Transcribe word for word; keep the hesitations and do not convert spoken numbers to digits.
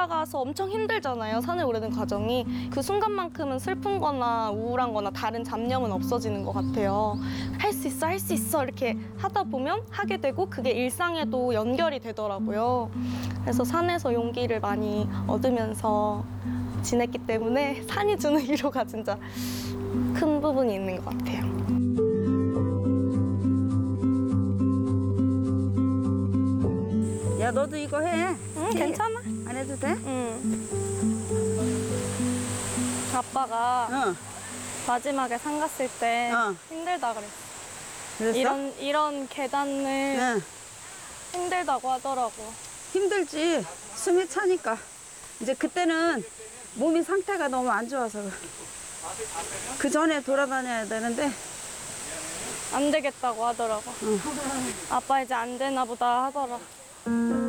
올라가서 엄청 힘들잖아요. 산을 오르는 과정이. 그 순간만큼은 슬픈 거나 우울한 거나 다른 잡념은 없어지는 것 같아요. 할 수 있어, 할 수 있어 이렇게 하다 보면 하게 되고 그게 일상에도 연결이 되더라고요. 그래서 산에서 용기를 많이 얻으면서 지냈기 때문에 산이 주는 위로가 진짜 큰 부분이 있는 것 같아요. 야, 너도 이거 해. 응, 괜찮아. 안 해도 돼? 응. 아빠가 어. 마지막에 산 갔을 때 어. 힘들다 그랬어. 그랬어? 이런 이런 계단을 응. 힘들다고 하더라고. 힘들지. 숨이 차니까. 이제 그때는 몸이 상태가 너무 안 좋아서 그 전에 돌아다녀야 되는데 안 되겠다고 하더라고. 응. 아빠 이제 안 되나 보다 하더라.